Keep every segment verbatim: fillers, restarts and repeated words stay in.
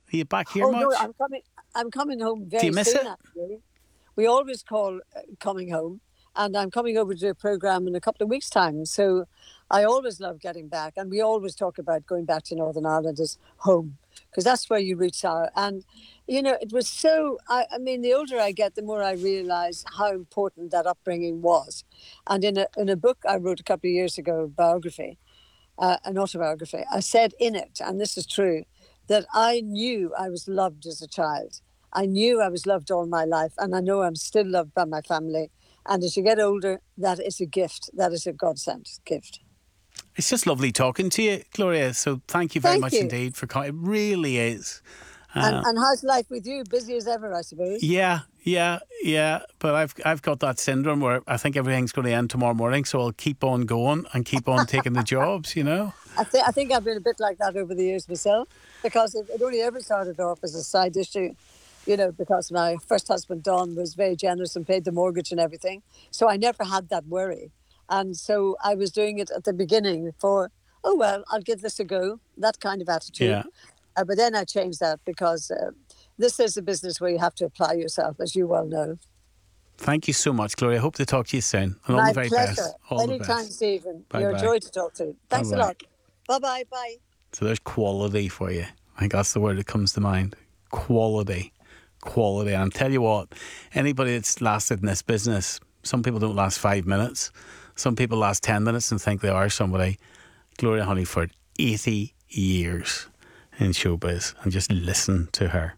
Are you back here Oh no, much? I'm coming. I'm coming home Do you very miss soon. it? Actually, we always call uh, coming home, and I'm coming over to do a program in a couple of weeks' time. So, I always love getting back, and we always talk about going back to Northern Ireland as home because that's where you reach out. And you know, it was so. I, I mean, the older I get, the more I realise how important that upbringing was. And in a in a book I wrote a couple of years ago, biography. Uh, an autobiography, I said in it, and this is true, that I knew I was loved as a child. I knew I was loved all my life, and I know I'm still loved by my family. And as you get older, that is a gift. That is a God sent gift. It's just lovely talking to you, Gloria. So thank you very Thank much you. indeed for coming. It really is. And Uh, and how's life with you? Busy as ever, I suppose. yeah, yeah, yeah. But I've I've got that syndrome where I think everything's going to end tomorrow morning, so I'll keep on going and keep on taking the jobs. You know. I think I think I've been a bit like that over the years myself, because it, it only ever started off as a side issue, you know, because my first husband Don was very generous and paid the mortgage and everything, so I never had that worry, and so I was doing it at the beginning for, oh well, I'll give this a go, that kind of attitude, Yeah. uh, but then I changed that because uh, this is a business where you have to apply yourself, as you well know. Thank you so much, Gloria. Hope to talk to you soon. And all the My very pleasure. best. All the Anytime, best. Stephen. Bye You're a bye. joy to talk to. Bye Thanks a bye. lot. Bye bye. Bye. So there's quality for you. I think that's the word that comes to mind. Quality. Quality. And I'll tell you what, anybody that's lasted in this business, some people don't last five minutes. Some people last ten minutes and think they are somebody. Gloria Honeyford, eighty years in showbiz. And just listen to her.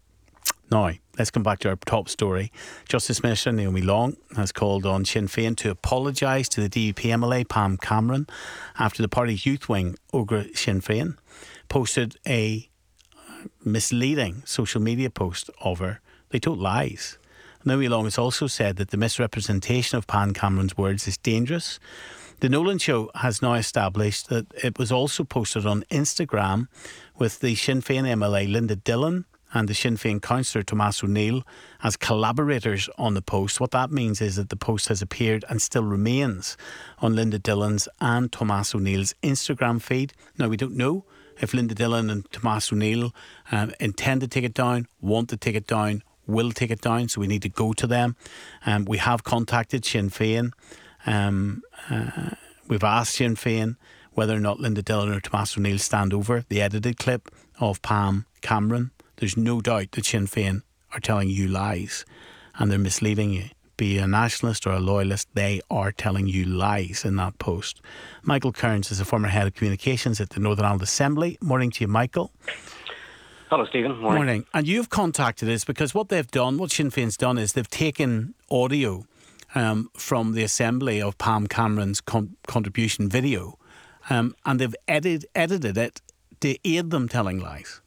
Now, let's come back to our top story. Justice Minister Naomi Long has called on Sinn Féin to apologise to the D U P M L A Pam Cameron after the party's youth wing, Ogra Sinn Féin, posted a misleading social media post of her. They told lies. Naomi Long has also said that the misrepresentation of Pam Cameron's words is dangerous. The Nolan Show has now established that it was also posted on Instagram with the Sinn Féin M L A Linda Dillon and the Sinn Féin councillor Tomás O'Neill as collaborators on the post. What that means is that the post has appeared and still remains on Linda Dillon's and Tomás O'Neill's Instagram feed. Now, we don't know if Linda Dillon and Tomás O'Neill um, intend to take it down, want to take it down, will take it down, so we need to go to them. Um, we have contacted Sinn Féin. Um, uh, we've asked Sinn Féin whether or not Linda Dillon or Tomás O'Neill stand over the edited clip of Pam Cameron. There's no doubt that Sinn Féin are telling you lies and they're misleading you. Be you a nationalist or a loyalist, they are telling you lies in that post. Michael Kearns is a former head of communications at the Northern Ireland Assembly. Morning to you, Michael. Hello, Stephen. Morning. Morning. And you've contacted us because what they've done, what Sinn Féin's done is they've taken audio um, from the Assembly of Pam Cameron's con- contribution video um, and they've edit- edited it to aid them telling lies.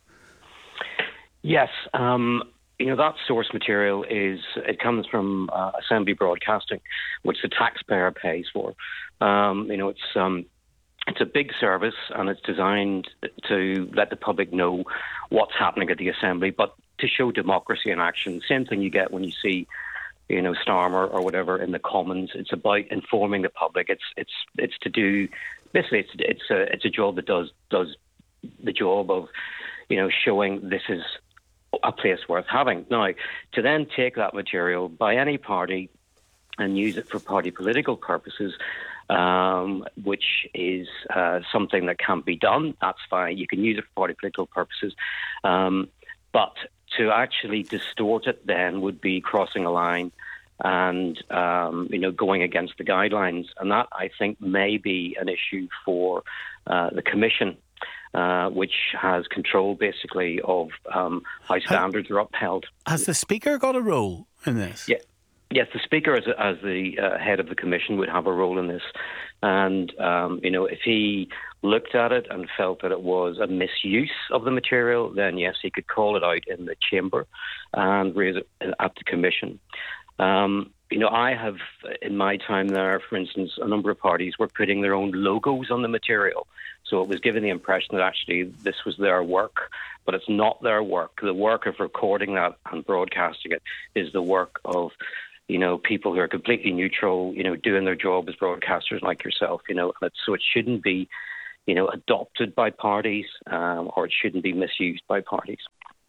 Yes, um, you know, that source material is, it comes from uh, Assembly Broadcasting, which the taxpayer pays for. Um, you know, it's um, it's a big service and it's designed to let the public know what's happening at the Assembly, but to show democracy in action. Same thing you get when you see, you know, Starmer or whatever in the Commons. It's about informing the public. It's it's it's to do, basically it's it's a, it's a job that does does the job of, you know, showing this is a place worth having. Now, to then take that material by any party and use it for party political purposes, um, which is uh, something that can be done, that's fine. You can use it for party political purposes. Um, but to actually distort it then would be crossing a line and, um, you know, going against the guidelines. And that, I think, may be an issue for uh, the Commission. Uh, which has control, basically, of um, how standards are upheld. Has the Speaker got a role in this? Yeah. Yes, the Speaker, as, as the uh, head of the Commission, would have a role in this. And, um, you know, if he looked at it and felt that it was a misuse of the material, then, yes, he could call it out in the chamber and raise it at the Commission. Um, you know, I have, in my time there, for instance, a number of parties were putting their own logos on the material. So it was given the impression that actually this was their work, but it's not their work. The work of recording that and broadcasting it is the work of, you know, people who are completely neutral, you know, doing their job as broadcasters like yourself, you know. So it shouldn't be, you know, adopted by parties um, or it shouldn't be misused by parties.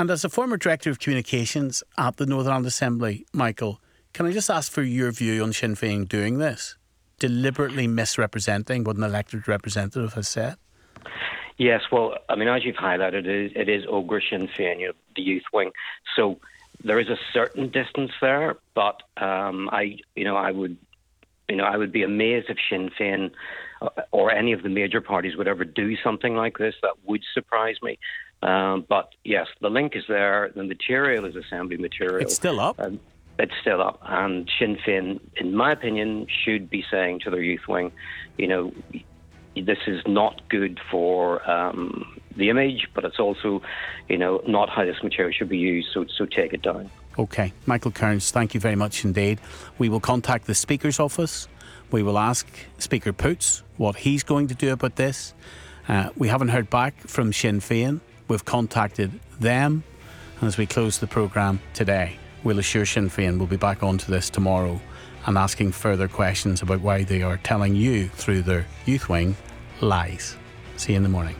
And as a former Director of Communications at the Northern Ireland Assembly, Michael, can I just ask for your view on Sinn Féin doing this? Deliberately misrepresenting what an elected representative has said? Yes, well, I mean, as you've highlighted, it is, it is Ogre Sinn Féin, you know, the youth wing. So there is a certain distance there, but um, I, you know, I would, you know, I would be amazed if Sinn Féin or any of the major parties would ever do something like this. That would surprise me. Um, but yes, the link is there. The material is Assembly material. It's still up. Um, it's still up. And Sinn Féin, in my opinion, should be saying to their youth wing, you know, this is not good for um, the image, but it's also, you know, not how this material should be used. So, so take it down. OK. Michael Kearns, thank you very much indeed. We will contact the Speaker's office. We will ask Speaker Poots what he's going to do about this. Uh, we haven't heard back from Sinn Féin. We've contacted them. And as we close the programme today, we'll assure Sinn Féin we'll be back onto this tomorrow and asking further questions about why they are telling you through their youth wing lies. See you in the morning.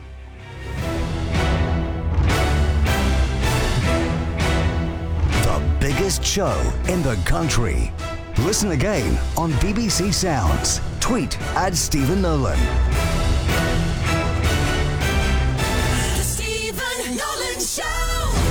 The biggest show in the country. Listen again on B B C Sounds. Tweet at Stephen Nolan. The Stephen Nolan Show.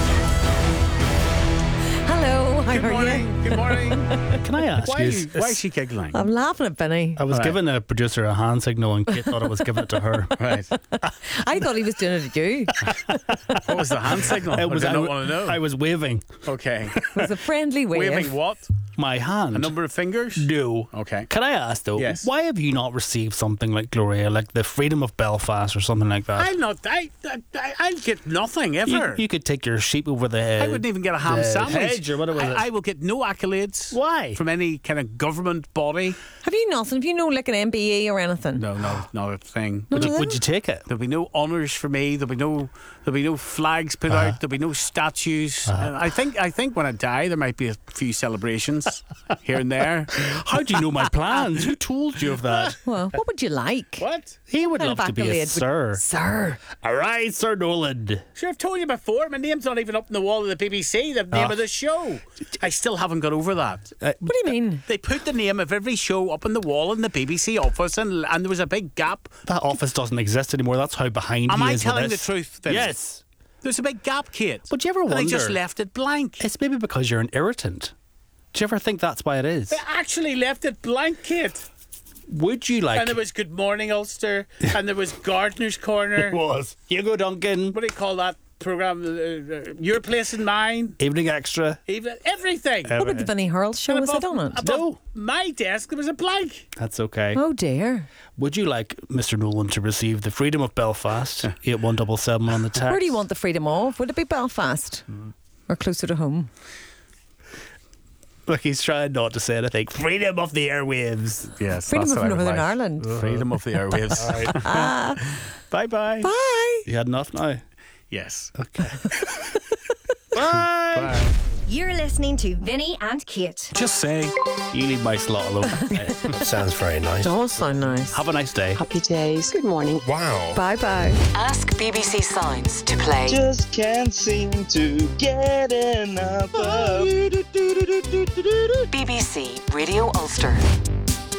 Hello, how Good are morning. you? Good morning. Can I ask Why, you? why is she giggling? I'm laughing at Benny. I was Right. giving a producer a hand signal and Kate thought I was giving it to her. Right. I thought he was doing it to you. What was the hand signal? It was, I I, don't w- want to know. I was waving Okay. It was a friendly wave. Waving what? my hand. A number of fingers? No. Okay. Can I ask though, Yes. why have you not received something like Gloria, like the Freedom of Belfast or something like that? I'll not. I, I, I'll get nothing you, ever. you could take your sheep over the head. I wouldn't even get a ham the sandwich. hedge or whatever it was. I, I will get no accolades. Why? From any kind of government body. Have you nothing? Have you no like an M B E or anything? No, no, not a thing. Would you, None of would them? you take it? There'll be no honours for me. There'll be no. There'll be no flags put Uh-huh. out. There'll be no statues. Uh, I think. I think when I die, there might be a few celebrations here and there. How do you know my plans? Who told you of that? Well, what would you like? What? He would Kind love of to be a accolade would- sir. Sir. All right, Sir Nolan. Sure, I've told you before. My name's not even up on the wall of the B B C. The name Ah. of the show. I still haven't got over that. Uh, What do you mean? They put the name of every show up on the wall in the B B C office, and and there was a big gap. that office doesn't exist anymore. That's how behind Am he I is with telling the this. truth, Vince? Yes. There's a big gap, Kate. But do you ever And I just wonder- left it blank. It's maybe because you're an irritant. Do you ever think that's why it is? I actually left it blank, Kate. Would you like... And there was Good Morning Ulster, and there was Gardener's Corner. was. Hugo Duncan. What do you call that program? Uh, uh, Your Place and Mine. Evening Extra. Even everything. What about the Vinnie Hurl show? And Was it above- on it? above No. my desk, there was a blank. That's okay. Oh dear. Would you like Mister Nolan to receive the Freedom of Belfast? eight one seven seven on the text. Where do you want the freedom of? Would it be Belfast or closer to home? Look, he's trying not to say anything. Freedom of the airwaves. Yes, Freedom that's of what I would Northern like. Ireland. Freedom of the airwaves. Bye bye. Bye. You had enough now? Yes. Okay. Bye. Bye. You're listening to Vinny and Kate. Just say. You leave my slot alone. Sounds very nice. Does sound nice. Have a nice day. Happy days. Good morning. Wow. Bye bye. Ask B B C Sounds to play. Just can't seem to get enough of B B C Radio Ulster.